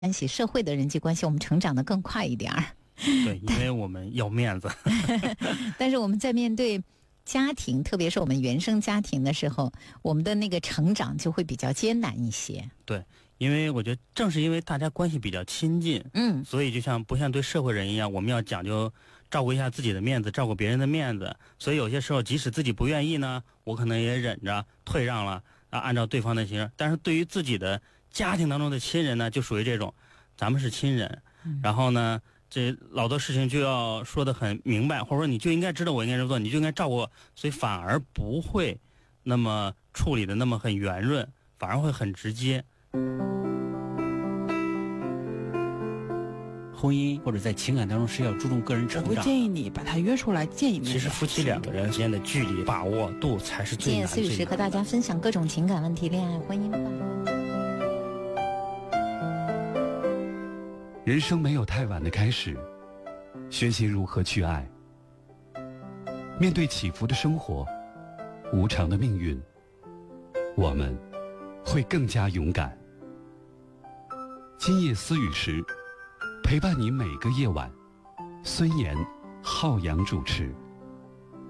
关系、社会的人际关系，我们成长得更快一点儿。 对，因为我们要面子。 但是我们在面对家庭，特别是我们原生家庭的时候，我们的那个成长就会比较艰难一些。 对，因为我觉得正是因为大家关系比较亲近，所以就像不像对社会人一样，我们要讲究照顾一下自己的面子，照顾别人的面子。所以有些时候即使自己不愿意呢，我可能也忍着退让了啊，按照对方的形式。但是对于自己的家庭当中的亲人呢，就属于这种，咱们是亲人，然后呢这老多事情就要说得很明白，或者说你就应该知道我应该这么做，你就应该照顾我，所以反而不会那么处理的那么很圆润，反而会很直接。 婚姻或者在情感当中是要注重个人成长。 我会建议你把他约出来见一面。 其实夫妻两个人之间的距离把握度才是最难的。 今夜思雨时和大家分享各种情感问题、恋爱、婚姻吧。 人生没有太晚的开始，学习如何去爱。面对起伏的生活，无常的命运，我们会更加勇敢。今夜思雨时，陪伴你每个夜晚。孙岩、浩洋主持。